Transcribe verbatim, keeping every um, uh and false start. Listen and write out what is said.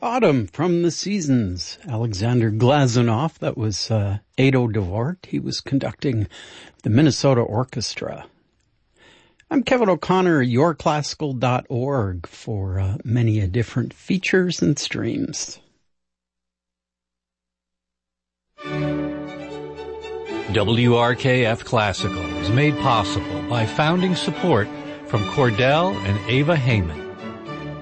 Autumn from the Seasons, Alexander Glazunov. That was uh, Ado Dvorak. He was conducting the Minnesota Orchestra. I'm Kevin O'Connor, your classical dot org, for uh, many a different features and streams. W R K F Classical is made possible by founding support from Cordell and Ava Heyman.